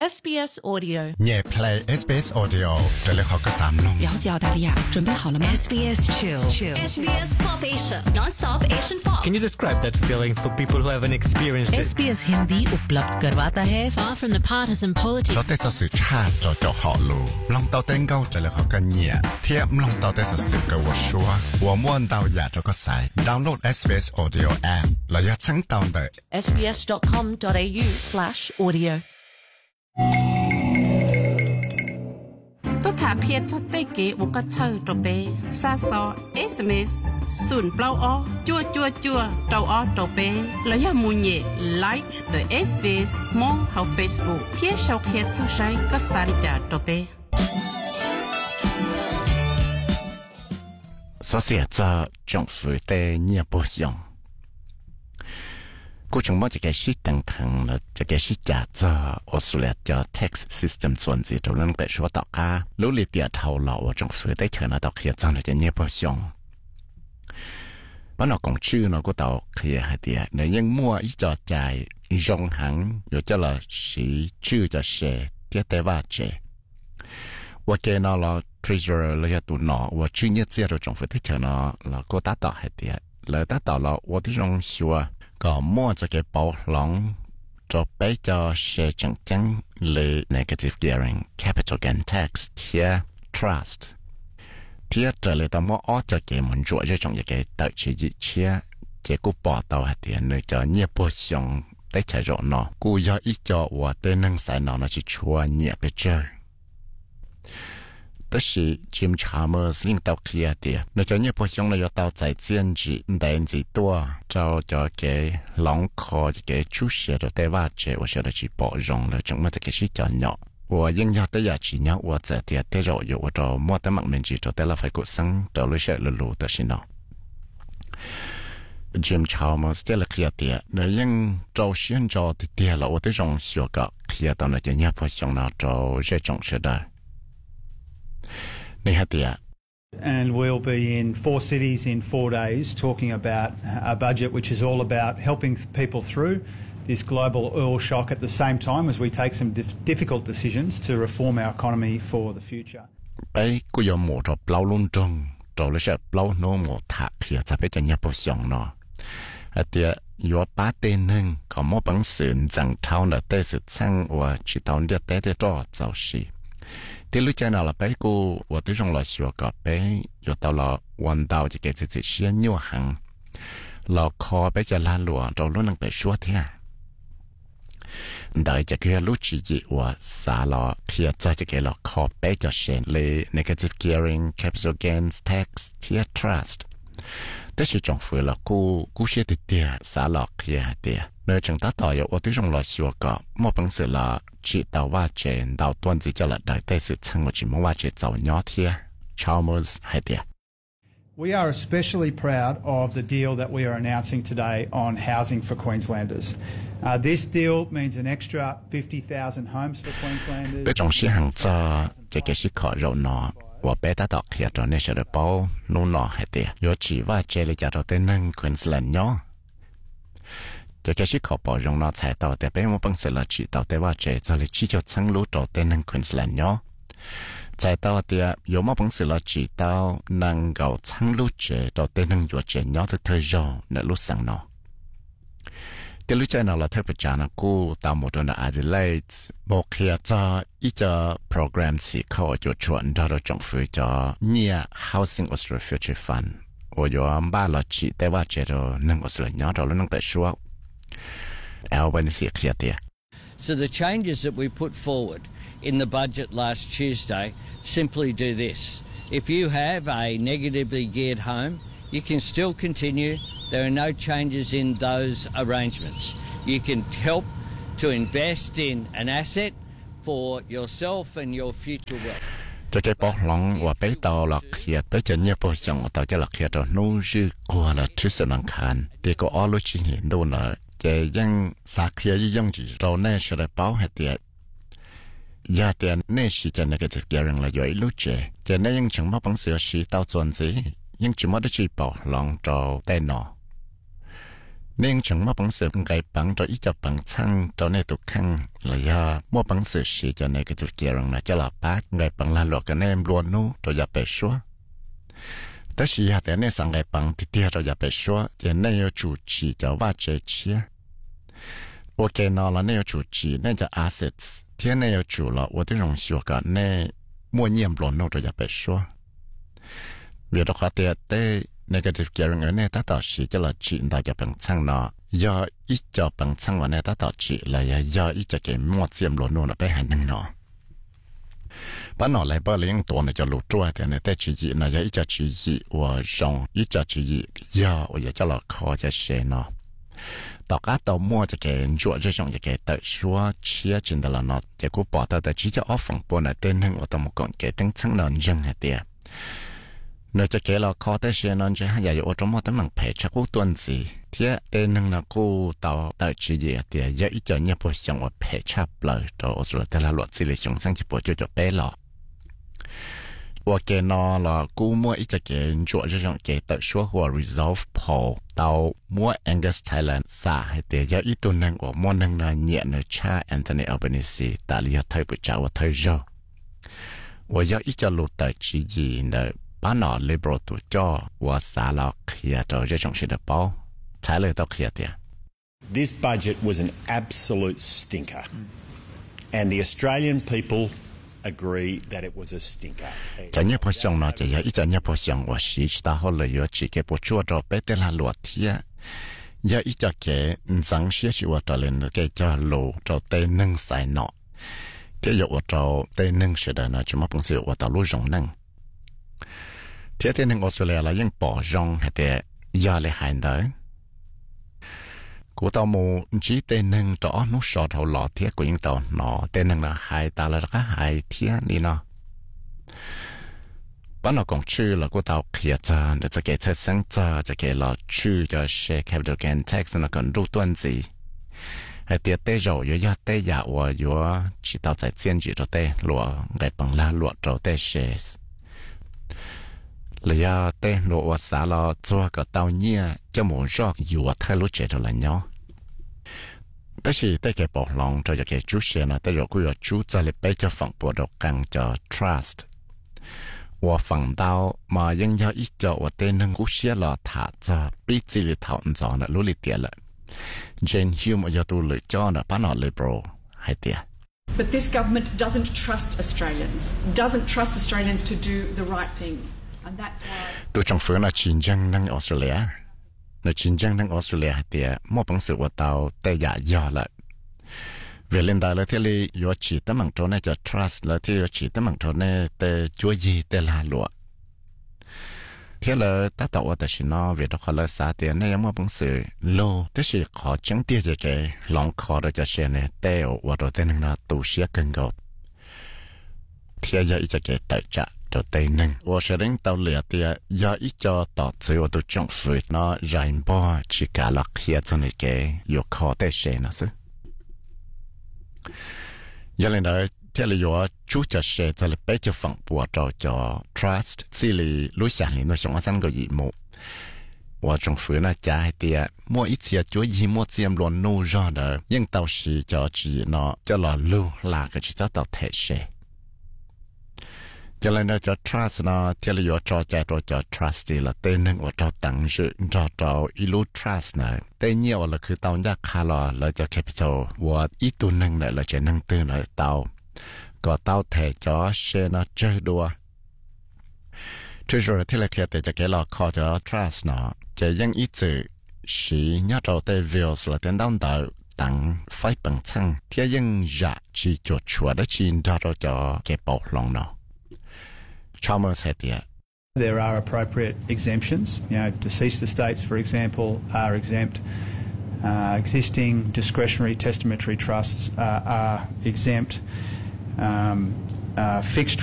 SBS Audio 也 play SBS Audio 这里好个三弄。 了解澳大利亚，准备好了吗 SBS Chill. SBS Pop Asia, non-stop Asian pop. Can you describe that feeling for people who haven't experienced it? SBS Hindi उपलब्ध करवाता है Far from the partisan politics. เราได้สื่อชาติจะ好路，ลอง到เต้นเก้าจะเลยเขากันเนี่ยเทียบลอง到ได้สื่อกับ我说，我们到อยากจะก็ใส่ download SBS Audio app แล้วอย่าชั้งดาวน์的 sbs.com.au/audio Tôi thả phiết cho tây kế một cái chơi trò bé xa xó SMS sùn plau o chua trâu o trò bé là ya mù nhẹ like the SBS mong hào Facebook thiết sau khiết sau trái có xa đi trả trò bé số xe cho trong phủ tê nhiều bộ dụng cô chúng tôi cái sĩ tăng thẳng là cái sĩ trả cho Australia cho tax system chuẩn gì trong lần bị số tạo ra lúc lý tiệt thầu lậu trong phủ tê chờ nó tạo hiện ra là cái nhiều bộ dụng mà nó còn chưa nó có tạo hiện hay tiệt nếu như mua ít cho chạy rong hàng rồi cho là sĩ chưa cho xe tiết tế va chế và cái nó là treasurer là tụ nó và chưa nhất giờ rồi trong phủ tê chờ nó là cô ta tạo hay tiệt là ta tạo là và tí rong xua có mua cho cái bảo lòng cho bé cho xe chẳng chẳng le negative gearing capital gain tax tier trust tier trở lại tao mua ở cho cái mình chuột cho trong cái tự chỉ gì chia cái cú bỏ tàu hạt tiền nơi cho nhiều bộ xong tới chạy rõ nó cú do ít cho và tên năng xài nó chỉ chua nhiều cái chơi但是 Jim Chalmers 领导kia的，那叫你不用了要到在兼职，但是多，就叫给狼科给主写的对话者，我晓得去包容了，怎么这个是叫鸟？我应要的要去鸟，我在的得肉有我找莫得忙面去找得了phải cuộc sống，找了些路的是喏。Jim Chalmers 的了kia的，那应找先找的的了，我的种学个kia的那叫你不用了找这种是的。 And we'll be in 4 cities in 4 days talking about a budget which is all about helping people through this global oil shock at the same time as we take some difficult decisions to reform our economy for the future. ไปกูยอมหมดเปล่าลุ่นจงเราเลยจะเปล่าโน้มหมดถักเขียจะไปจะเนี่ยพอส่งเนาะเดี๋ยวอยู่ป้าเต้นหนึ่งเขาไม่บังสืนจังเท่าเนเต้สุดช่างว่าชิตอนเดียเต้เต้จ่อเจ้าชีที่รู้ใจnào là bé cô và tôi trong là sửa cả bé rồi tao là hoàn tạo chỉ cái gì xuyên nhiều hàng là kho béจะlan lụa rồi luôn đang bé xóa thế à đại chỉ cái lúc chỉ gì và xả là khi cho chỉ cái là kho bé cho xuyên le negative gearing capital gains tax tier trustแต่是政府了กู写的点啥了khi à点nơi chúng ta tạo ra tôi trong là sửa cả một bằng sự là chỉ tạo va chạm tạo tuần gì cho là đại tế sự change một chỉ một va chạm giàu nhỏ thiệt Chalmers hay tiệt. We are especially proud of the deal that we are announcing today on housing for Queenslanders. This deal means an extra 50,000 homes for Queenslanders. 被中西行做这个是靠肉呢。我被他导开着那些的包，弄哪还得有几万这里家头的能昆士兰喏。这个是靠包容了才到的，被我本身了知道的话，这里只就层路到的能昆士兰喏。才到的有么本事了知道能够层路这到的能有这喏的特肉那路上喏。ที่รู้ใจเราละเทพจานะกูตามหมดนะอาจจะเลยบอกเขียจะอีจะโปรแกรมสิเขาจะชวนเราจงฟื้นจะเนี่ย Housing Australia Future Fund ว่าอยู่บ้านเราจีแต่ว่าเจอหนึ่งออสเตรเลียเราเรื่องแต่ชัวเอาวันนี้เสียเคลียร์เดีย So the changes that we put forward in the budget last Tuesday simply do this. If you have a negatively geared home, you can still continue. There are no changes in those arrangements. You can help to invest in an asset for yourself and your future wealth. จะแกบอกลองว่าไปต่อหลักเขียดไปจะเนี่ยพอส่งต่อจะหลักเขียดเรานู้ชื่อกลัวละทุสนังคันเด็กก็อ้อลุชิเห็นดูนะจะยังสักเขียยังจีเราแน่จะได้เป้าให้เดียยาเดียแน่สิจะนักจะเกี่ยงละย่อยลุเจจะแน่ยังถึงมาบังเสียชีเต้าจวนสิยังจะไม่ได้จีบอกลองเราได้หนอ nên chẳng mua bằng sự cái bằng cho ít cho bằng xăng cho nên tụt khăn là do mua bằng sự xí cho nên cái tụt kia rằng là cho là bát cái bằng là luật cái nên luôn nu cho giờ bể xóaแต่สิหาแต่เนี่ยสังไงปังที่เดียวเราอย่าไปชัวจะเนี่ย有主持จะว่าเจ๊เชี่ย我给到了เนี่ย有主持那叫 assets 天เนี่ย有主了我的容许我个เนี่ย默念不弄就อย่าไปชัวเดี๋ยวเราขอเตียเต้ negative gearing เนี่ยถ้าต่อสิจะเราจีนเราจะเป็นช่างเนาะย่ออีจะเป็นช่างวันเนี่ยถ้าต่อจีเลยย่ออีจะเก็บมั่วเสียมหลงไปหันหนึ่งเนาะบ้านนอกเลยบ้านเลี้ยงตัวเนี่ยจะรู้ตัวแต่เนี่ยแต่ชีวิตเนี่ยยังอีจะชีวิตว่าจงอีจะชีวิตยาวว่าจะเราขอจะเสียเนาะต่อการต่อมั่วจะเกินจวดจะจงจะเกิดแต่ชัวเชี่ยจริงแต่ละเนาะจะกูบอกแต่ชีจะออฟฝั่งปนเนี่ยเต้นหนึ่งว่าต้องก่อนเกิดตั้งชั้นนอนยังไงเดียเนื่อจะเกิดเราขอแต่เสียนอนจะให้ใหญ่ว่าต้องมาตั้งหลังเพจชักกูตัวสิเที่ยเต้นหนึ่งนะกูต่อแต่ชีวิตเดียยังอีจะเนี่ยพอ想ว่าเพจชับเลยตัวสุดแต่ละหลอดสิเลยสงสัยที่ปวดจะเป๊ะหรอ我给那了，估摸一直给做这种给的说话 resolve poll 到摸 Angus Thailand 啥还得要一度能我摸能呢念呢查 Anthony Albanese 大力要推不着我推热，我要一直录的旨意呢，把那 liberal 都叫我啥了开到这种事的包，才来到开的。 This budget was an absolute stinker, and the Australian people agree that it was a stinker. 在日本上呢，就有一在日本上我是大好了有几个不做着别的啦落天，有一只个上些是我这里呢个叫路着对能塞喏，这有我着对能是的呢，怎么本事我到路上能，这天能我说来了用保障还得压力还的。กูตอมูจีเตนึงต่อนุสอดเขาหล่อเทียกูยิงต่อหนอเตนึงละหายตาละก็หายเทียนี่เนาะบ้านเราคงชื่อละกูตอเขียจานจะเกิดเชิดสังจาจะเกิดเราชื่อจะเชคแคปิตอลแกนแท็กซ์นะกันรูต้นสิให้เตียเตโจอยู่ยอดเตยาว่าอยู่จีตอใจเจียนจีตัวเตหลัวไงปังลาหลัวตัวเตเชสเลยาเตหลัวว่าสาเราตัวก็เตาเนี่ยจะหมูรอกอยู่ว่าเธอรู้เจตัวละเนาะ但是在给保long这个主线呢，在如果有主在里边就放不到更叫 trust， 我放到嘛应要一叫我对能够写了他在比这里讨论着呢，努力点了。Jane Hume 要读了叫呢，把那 liberal 还点。 But this government doesn't trust Australians, doesn't trust Australians to do the right thing, and that's why. ตัว政府呢竞争能澳大利亚。 ในชินจังทั้งออสเตรเลียเดียมั่วปังสือว่าเตาแต่อย่ายอละเวลินดาเลยที่เลยยอฉีตั้งมังโทเนี่ยจะ trust แล้วที่ยอฉีตั้งมังโทเนี่ยแต่จัวยีแต่ลาลัวที่เลยตั้งแต่ว่าแต่ชินอเวทเขาเลยสาเดียเนี่ยมั่วปังสือโลแต่สิขอจังเดียจะแกลองขอเราจะเชียเนี่ยแต่ว่าเราแต่หนึ่งนะตูเชียกันก็ที่ยาอีจะแกแต่จะตัวเต็ง我是领导了的，要一家到最后都政府那人保去干了些子那个有靠的些那是，原来呢，这里有主角些在里边就放播着叫 trust， 这里录下来那上三个节目，我政府呢加的，每一次就一模这样乱弄上的，应到时叫只那叫老路哪个去找到台些。 cho nên là cho trust nó thì là cho trust thì là tên năng của cho tăng sự cho ilu trust này tên nhiều là cứ tao nhắc khá là cho capital và ít tu năng này là cho năng tư này tao có tao thể cho share nó chơi đùa rồi thì là thiệt để cho cái lọ khó cho trust nó chỉ những ít sự chỉ nhớ cho tên views là tên đau đầu tăng phải bằng chân thì những giả chỉ cho chúa đó chỉ cho cái bảo lòng nó Chalmers had the. There are appropriate exemptions. You know, deceased estates, for example, are exempt. Existing discretionary testamentary trusts are exempt. Fixed